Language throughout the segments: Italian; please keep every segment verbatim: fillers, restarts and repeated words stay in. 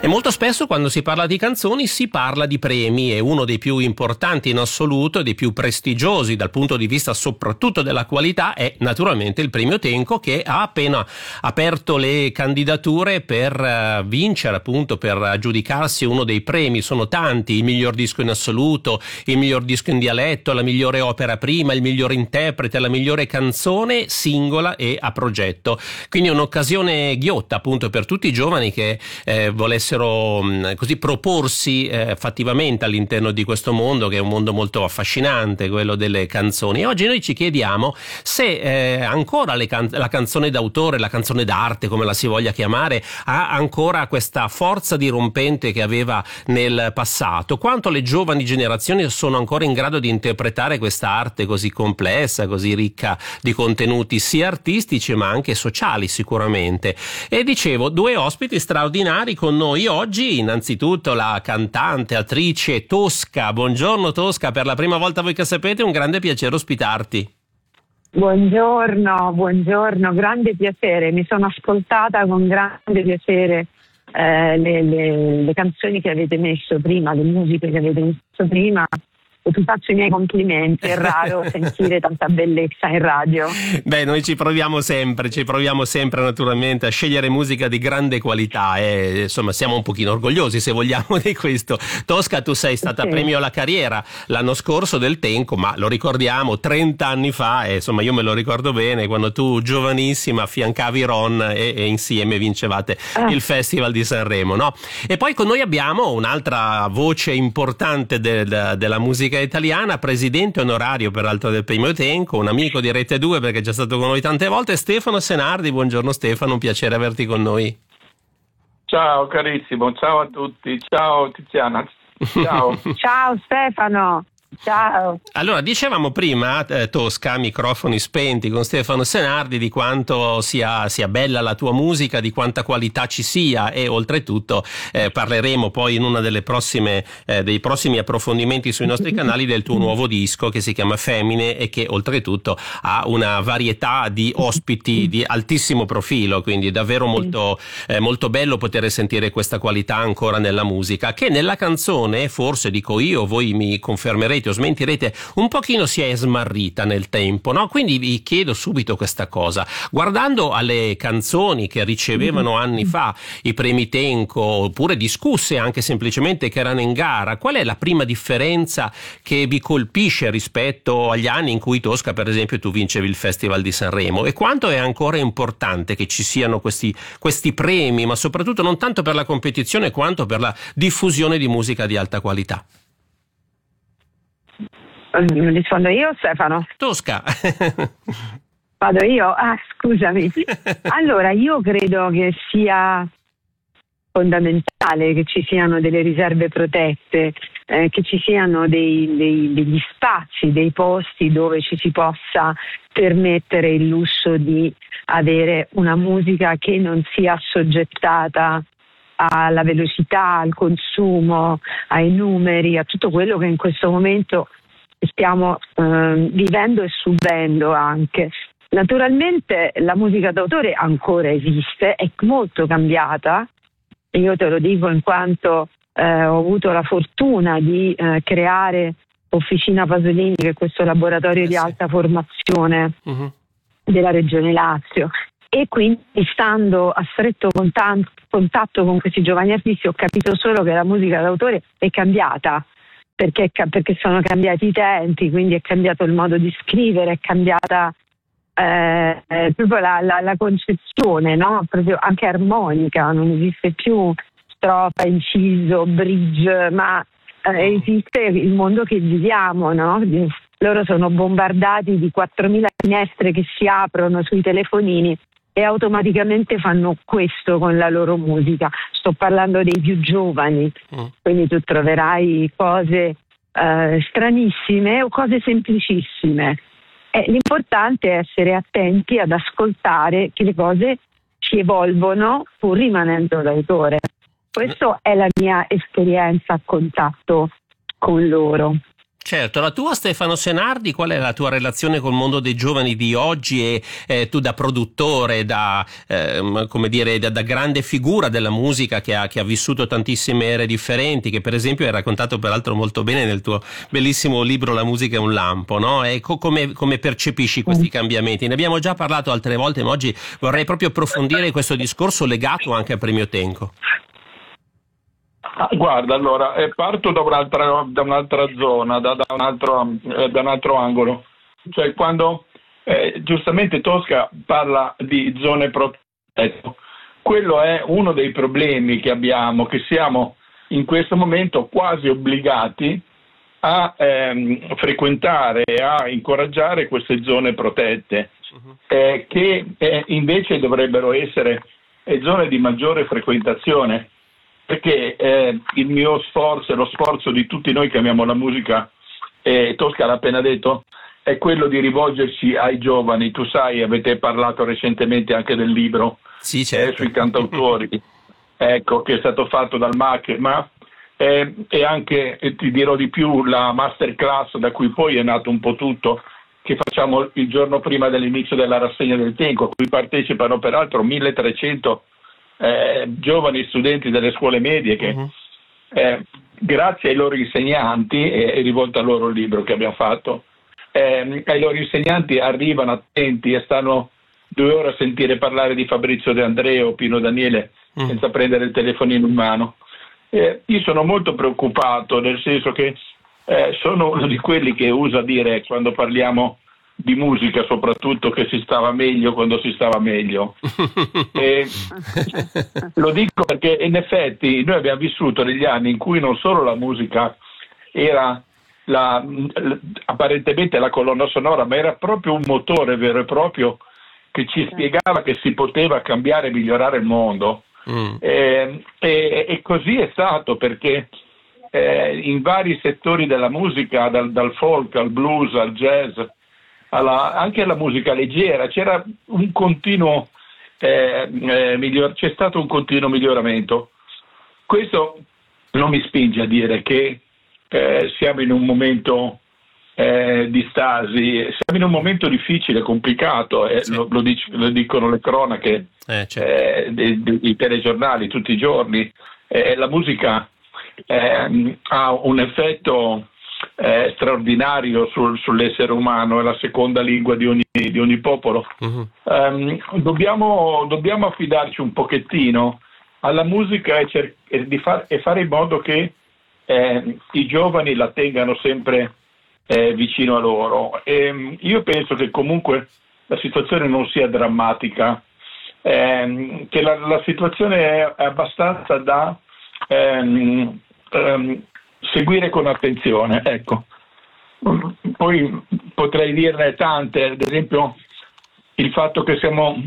E molto spesso quando si parla di canzoni si parla di premi, e uno dei più importanti in assoluto e dei più prestigiosi dal punto di vista soprattutto della qualità è naturalmente il premio Tenco, che ha appena aperto le candidature per uh, vincere, appunto per aggiudicarsi uno dei premi. Sono tanti: il miglior disco in assoluto, il miglior disco in dialetto, la migliore opera prima, il miglior interprete, la migliore canzone singola e a progetto. Quindi è un'occasione ghiotta appunto per tutti i giovani che eh, volessero così proporsi eh, fattivamente all'interno di questo mondo, che è un mondo molto affascinante, quello delle canzoni. E oggi noi ci chiediamo se eh, ancora le can- la canzone d'autore, la canzone d'arte, come la si voglia chiamare, ha ancora questa forza dirompente che aveva nel passato, quanto le giovani generazioni sono ancora in grado di interpretare questa arte così complessa, così ricca di contenuti sia artistici ma anche sociali sicuramente. E dicevo, due ospiti straordinari con noi oggi. Innanzitutto la cantante, attrice Tosca. Buongiorno Tosca, per la prima volta voi che sapete, un grande piacere ospitarti. Buongiorno, buongiorno, grande piacere, mi sono ascoltata con grande piacere eh, le, le, le canzoni che avete messo prima, le musiche che avete messo prima. E ti faccio i miei complimenti, è raro sentire tanta bellezza in radio. Beh, noi ci proviamo sempre, ci proviamo sempre naturalmente a scegliere musica di grande qualità e insomma siamo un pochino orgogliosi, se vogliamo, di questo. Tosca, tu sei stata sì. premio alla carriera l'anno scorso del Tenco, ma lo ricordiamo trenta anni fa, e insomma io me lo ricordo bene, quando tu giovanissima affiancavi Ron e, e insieme vincevate ah. il Festival di Sanremo, no? E poi con noi abbiamo un'altra voce importante del, della musica italiana, presidente onorario peraltro del premio Tenco, un amico di Rete due perché è già stato con noi tante volte, Stefano Senardi. Buongiorno Stefano, un piacere averti con noi. Ciao carissimo, ciao a tutti, ciao Tiziana, ciao. Ciao Stefano. Ciao. Allora, dicevamo prima, eh, Tosca, microfoni spenti, con Stefano Senardi, di quanto sia, sia bella la tua musica, di quanta qualità ci sia, e oltretutto eh, parleremo poi in una delle prossime eh, dei prossimi approfondimenti sui nostri canali del tuo nuovo disco che si chiama Femmine e che oltretutto ha una varietà di ospiti di altissimo profilo, quindi è davvero molto, eh, molto bello poter sentire questa qualità ancora nella musica, che nella canzone, forse dico io, voi mi confermerete o smentirete, un pochino si è smarrita nel tempo, no? Quindi vi chiedo subito questa cosa: guardando alle canzoni che ricevevano anni fa i premi Tenco, oppure discusse anche semplicemente che erano in gara, qual è la prima differenza che vi colpisce rispetto agli anni in cui, Tosca, per esempio, tu vincevi il Festival di Sanremo, e quanto è ancora importante che ci siano questi, questi premi, ma soprattutto non tanto per la competizione quanto per la diffusione di musica di alta qualità? Rispondo io, Stefano? Tosca. Vado io? Ah, scusami. Allora, io credo che sia fondamentale che ci siano delle riserve protette, eh, che ci siano dei, dei, degli spazi, dei posti dove ci si possa permettere il lusso di avere una musica che non sia assoggettata alla velocità, al consumo, ai numeri, a tutto quello che in questo momento stiamo eh, vivendo e subendo anche. Naturalmente la musica d'autore ancora esiste, è molto cambiata. Io te lo dico in quanto eh, ho avuto la fortuna di eh, creare Officina Pasolini, che è questo laboratorio eh, di alta formazione uh-huh. della Regione Lazio, e quindi stando a stretto contatto, contatto con questi giovani artisti ho capito solo che la musica d'autore è cambiata, perché, perché sono cambiati i tempi, quindi è cambiato il modo di scrivere, è cambiata eh, eh, proprio la, la, la concezione, no? Proprio anche armonica, non esiste più strofa, inciso, bridge, ma eh, esiste il mondo che viviamo, no? Loro sono bombardati di quattromila finestre che si aprono sui telefonini e automaticamente fanno questo con la loro musica. Sto parlando dei più giovani, mm. quindi tu troverai cose eh, stranissime o cose semplicissime. E l'importante è essere attenti ad ascoltare che le cose si evolvono pur rimanendo d'autore. Questa è la mia esperienza a contatto con loro. Certo, la tua Stefano Senardi, qual è la tua relazione col mondo dei giovani di oggi e eh, tu da produttore, da, eh, come dire, da, da grande figura della musica che ha, che ha vissuto tantissime ere differenti, che per esempio hai raccontato peraltro molto bene nel tuo bellissimo libro La musica è un lampo, no? E co- come, come percepisci questi cambiamenti? Ne abbiamo già parlato altre volte, ma oggi vorrei proprio approfondire questo discorso legato anche al Premio Tenco. Ah, guarda, allora, eh, parto da un'altra, da un'altra zona, da, da, un altro, eh, da un altro angolo. Cioè, quando eh, giustamente Tosca parla di zone protette, quello è uno dei problemi che abbiamo, che siamo in questo momento quasi obbligati a ehm, frequentare, a incoraggiare queste zone protette, eh, che eh, invece dovrebbero essere eh, zone di maggiore frequentazione. Perché eh, il mio sforzo e lo sforzo di tutti noi che amiamo la musica, eh, Tosca l'ha appena detto, è quello di rivolgerci ai giovani. Tu sai, avete parlato recentemente anche del libro sì, certo. eh, sui cantautori, ecco, che è stato fatto dal M A C, ma eh, e anche, eh, ti dirò di più, la masterclass da cui poi è nato un po' tutto, che facciamo il giorno prima dell'inizio della rassegna del Tenco, a cui partecipano peraltro milletrecento Eh, giovani studenti delle scuole medie che uh-huh. eh, grazie ai loro insegnanti, e è rivolto al loro libro che abbiamo fatto, eh, ai loro insegnanti arrivano attenti e stanno due ore a sentire parlare di Fabrizio De André o Pino Daniele uh-huh. senza prendere il telefonino in mano. Eh, io sono molto preoccupato, nel senso che eh, sono uno di quelli che usa dire, quando parliamo di musica soprattutto, che si stava meglio quando si stava meglio. E lo dico perché in effetti noi abbiamo vissuto degli anni in cui non solo la musica era la, apparentemente la colonna sonora, ma era proprio un motore vero e proprio che ci spiegava che si poteva cambiare e migliorare il mondo. Mm. E, e, e così è stato, perché eh, in vari settori della musica, dal, dal folk al blues al jazz, Alla, anche alla musica leggera, c'era un continuo eh, eh, miglior, c'è stato un continuo miglioramento. Questo non mi spinge a dire che eh, siamo in un momento eh, di stasi, siamo in un momento difficile, complicato, eh, sì. lo, lo, dic- lo dicono le cronache, eh, certo. eh, dei, dei telegiornali tutti i giorni. Eh, la musica eh, ha un effetto Eh, straordinario sul, sull'essere umano, è la seconda lingua di ogni, di ogni popolo. Uh-huh. Um, dobbiamo, dobbiamo affidarci un pochettino alla musica e, cer- e, di far- e fare in modo che eh, i giovani la tengano sempre eh, vicino a loro. E, io penso che comunque la situazione non sia drammatica, ehm, che la, la situazione è abbastanza da ehm, ehm, seguire con attenzione, ecco. Poi potrei dirne tante, ad esempio il fatto che siamo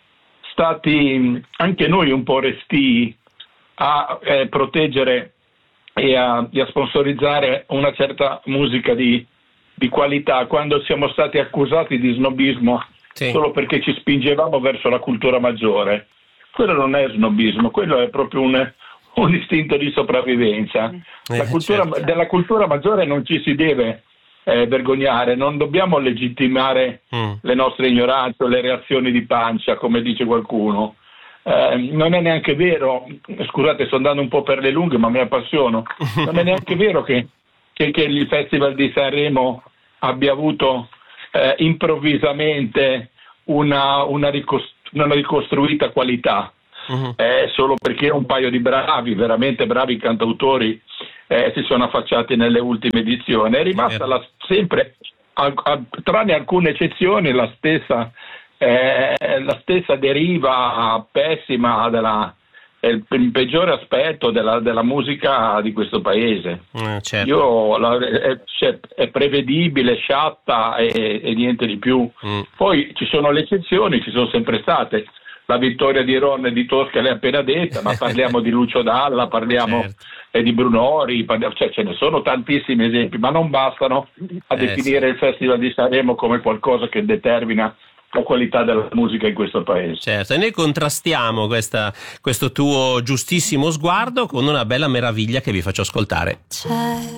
stati anche noi un po' restii a eh, proteggere e a, e a sponsorizzare una certa musica di, di qualità, quando siamo stati accusati di snobismo sì. solo perché ci spingevamo verso la cultura maggiore. Quello non è snobismo, quello è proprio un un istinto di sopravvivenza. La eh, cultura, certo. Della cultura maggiore non ci si deve eh, vergognare, non dobbiamo legittimare mm. le nostre ignoranze o le reazioni di pancia, come dice qualcuno. Eh, non è neanche vero, scusate, sto andando un po' per le lunghe, ma mi appassiono, non è neanche vero che, che, che il Festival di Sanremo abbia avuto eh, improvvisamente una, una, ricost- una ricostruita qualità. Uh-huh. Eh, solo perché un paio di bravi, veramente bravi cantautori eh, si sono affacciati nelle ultime edizioni. È rimasta la, sempre, a, a, tranne alcune eccezioni, la stessa, eh, la stessa deriva pessima della, il, il peggiore aspetto della, della musica di questo paese. Uh, certo. Io, la, è, è prevedibile, sciatta e, e niente di più. Uh. Poi ci sono le eccezioni, ci sono sempre state. La vittoria di Ron e di Tosca l'hai appena detta, ma parliamo di Lucio Dalla, parliamo certo. eh, di Brunori, parliamo, cioè ce ne sono tantissimi esempi, ma non bastano a eh, definire sì. il Festival di Sanremo come qualcosa che determina la qualità della musica in questo paese. Certo, e noi contrastiamo questa, questo tuo giustissimo sguardo con una bella meraviglia che vi faccio ascoltare. C'è